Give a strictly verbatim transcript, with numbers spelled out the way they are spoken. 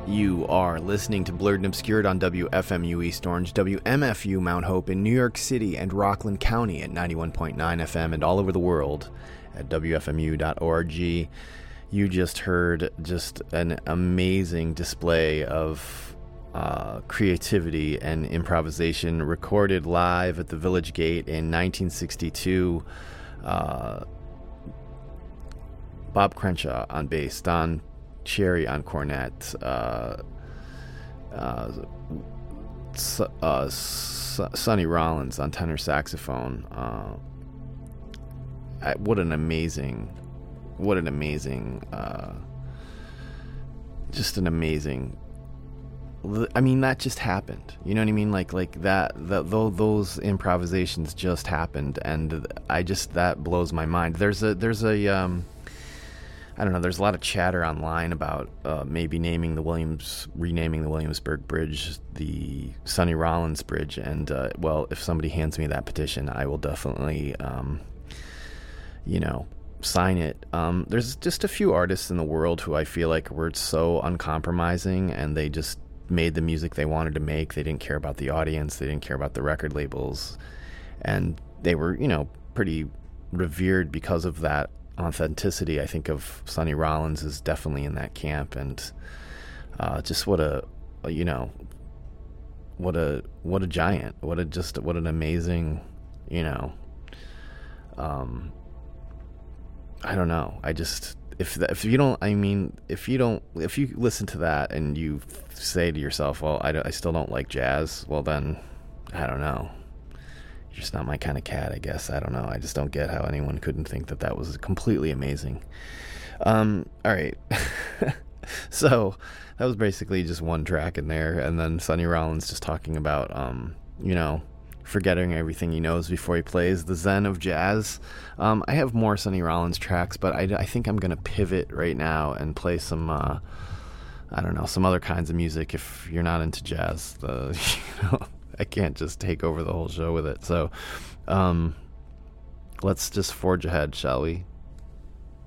You are listening to Blurred and Obscured on W F M U East Orange, W M F U Mount Hope in New York City and Rockland County at ninety-one point nine F M and all over the world at W F M U dot org. You just heard just an amazing display of uh, creativity and improvisation recorded live at the Village Gate in nineteen sixty-two. Uh, Bob Crenshaw on bass, Don Cherry on cornet, uh, uh, uh, Sonny Rollins on tenor saxophone. Uh, I, what an amazing, what an amazing, uh, just an amazing. I mean, that just happened. You know what I mean? Like, like that. The, those improvisations just happened, and I just that blows my mind. There's a, there's a. Um, I don't know, there's a lot of chatter online about uh, maybe naming the Williams, renaming the Williamsburg Bridge the Sonny Rollins Bridge. And, uh, well, if somebody hands me that petition, I will definitely, um, you know, sign it. Um, there's just a few artists in the world who I feel like were so uncompromising, and they just made the music they wanted to make. They didn't care about the audience. They didn't care about the record labels. And they were, you know, pretty revered because of that authenticity. I think of Sonny Rollins is definitely in that camp, and uh, just what a, you know, what a what a giant, what a just what an amazing, you know, um, I don't know. I just if if you don't, I mean, if you don't, if you listen to that and you say to yourself, well, I, I still don't like jazz, well then, I don't know. You're just not my kind of cat, I guess. I don't know. I just don't get how anyone couldn't think that that was completely amazing. Um, all right. So that was basically just one track in there. And then Sonny Rollins just talking about, um, you know, forgetting everything he knows before he plays, the zen of jazz. Um, I have more Sonny Rollins tracks, but I, I think I'm going to pivot right now and play some, uh, I don't know, some other kinds of music if you're not into jazz. The, you know, I can't just take over the whole show with it. So um, let's just forge ahead, shall we?